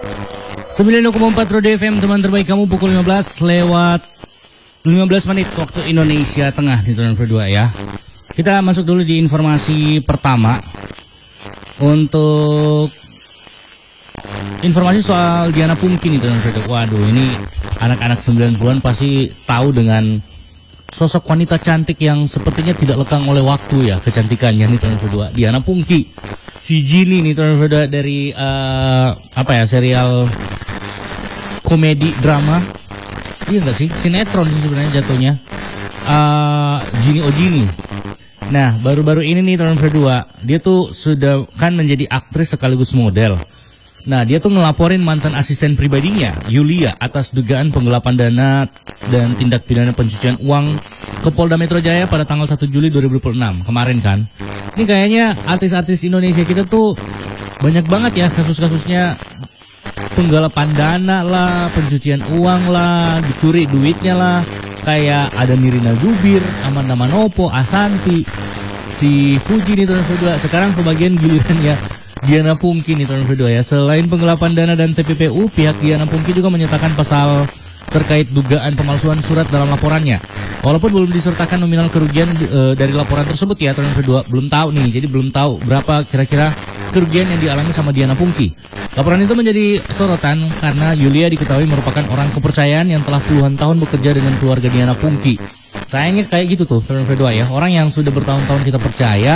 96,4 Roda FM, teman terbaik kamu, pukul 15 lewat 15 menit waktu Indonesia Tengah di tahun kedua ya. Kita masuk dulu di informasi pertama. Untuk informasi soal Diana Pungki nih tahun kedua. Waduh, ini anak-anak 90-an pasti tahu dengan sosok wanita cantik yang sepertinya tidak lekang oleh waktu ya, kecantikannya nih tahun kedua. Diana Pungki, si Gini nih tahun kedua dari serial komedi drama, iya nggak sih, sinetron sih sebenarnya jatuhnya, Gini Oh Gini. Nah, baru-baru ini nih tahun kedua dia tuh sudah kan menjadi aktris sekaligus model. Nah, dia tuh ngelaporin mantan asisten pribadinya, Yulia, atas dugaan penggelapan dana dan tindak pidana pencucian uang ke Polda Metro Jaya pada tanggal 1 Juli 2026 kemarin kan. Ini kayaknya artis-artis Indonesia kita tuh banyak banget ya kasus-kasusnya, penggelapan dana lah, pencucian uang lah, dicuri duitnya lah. Kayak ada Nirina Zubir, Amanda Manopo, Asanti, si Fuji nih tahun kedua. Sekarang kebagian gilirannya Diana Pungki nih tahun kedua ya. Selain penggelapan dana dan TPPU, pihak Diana Pungki juga menyatakan pasal terkait dugaan pemalsuan surat dalam laporannya. Walaupun belum disertakan nominal kerugian dari laporan tersebut ya tahun kedua, belum tahu nih. Jadi belum tahu berapa kira-kira kerugian yang dialami sama Diana Pungki. Laporan itu menjadi sorotan karena Yulia diketahui merupakan orang kepercayaan yang telah puluhan tahun bekerja dengan keluarga Diana Pungki. Sayangnya kayak gitu tuh tahun kedua ya. Orang yang sudah bertahun-tahun kita percaya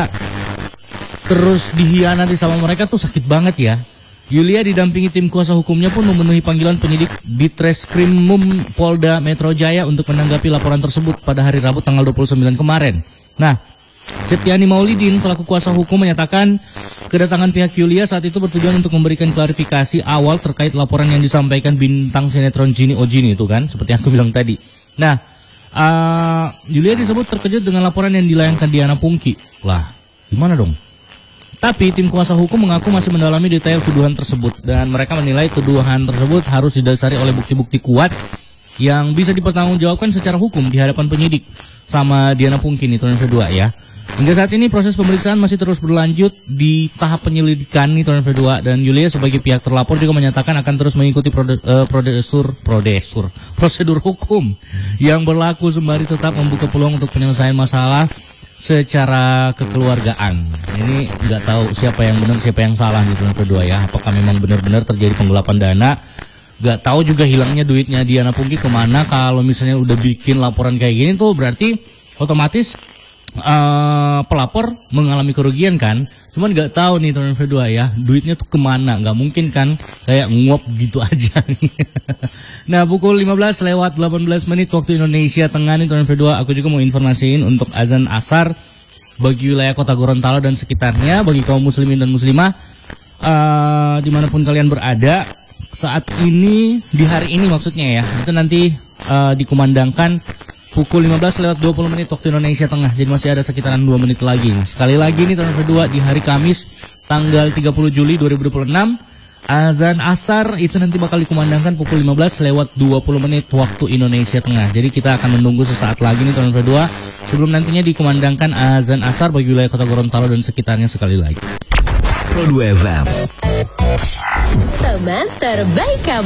terus dihianati sama mereka tuh sakit banget ya. Yulia didampingi tim kuasa hukumnya pun memenuhi panggilan penyidik Ditreskrimum Polda Metro Jaya untuk menanggapi laporan tersebut pada hari Rabu tanggal 29 kemarin. Nah, Septiani Maulidin selaku kuasa hukum menyatakan kedatangan pihak Yulia saat itu bertujuan untuk memberikan klarifikasi awal terkait laporan yang disampaikan bintang sinetron Gini Oh Gini itu kan, seperti yang aku bilang tadi. Nah, Yulia disebut terkejut dengan laporan yang dilayangkan Diana Pungki. Lah, gimana dong? Tapi tim kuasa hukum mengaku masih mendalami detail tuduhan tersebut dan mereka menilai tuduhan tersebut harus didasari oleh bukti-bukti kuat yang bisa dipertanggungjawabkan secara hukum di hadapan penyidik sama Diana Pungki nih tahun kedua ya. Hingga saat ini proses pemeriksaan masih terus berlanjut di tahap penyelidikan nih tahun kedua, dan Yulia sebagai pihak terlapor juga menyatakan akan terus mengikuti prosedur hukum yang berlaku sembari tetap membuka peluang untuk penyelesaian masalah secara kekeluargaan. Ini nggak tahu siapa yang benar siapa yang salah di tahun kedua ya. Apakah memang benar-benar terjadi penggelapan dana? Nggak tahu juga hilangnya duitnya Diana Pungki kemana. Kalau misalnya udah bikin laporan kayak gini tuh berarti otomatis pelapor mengalami kerugian kan. Cuman nggak tahu nih tahun kedua ya, duitnya tuh kemana. Nggak mungkin kan kayak nguap gitu aja. Nah, pukul 15 lewat 18 menit waktu Indonesia Tengah nih tahun kedua, aku juga mau informasiin untuk azan asar bagi wilayah kota Gorontalo dan sekitarnya, bagi kaum muslimin dan muslimah dimanapun kalian berada saat ini, di hari ini maksudnya ya, itu nanti dikumandangkan pukul 15 lewat 20 menit waktu Indonesia Tengah. Jadi masih ada sekitaran 2 menit lagi. Sekali lagi nih tahun kedua di hari Kamis tanggal 30 Juli 2026, azan asar itu nanti bakal dikumandangkan pukul 15 lewat 20 menit waktu Indonesia Tengah. Jadi kita akan menunggu sesaat lagi nih tahun kedua sebelum nantinya dikumandangkan azan asar bagi wilayah kota Gorontalo dan sekitarnya sekali lagi. Pro 2 FM. Teman terbaik kamu.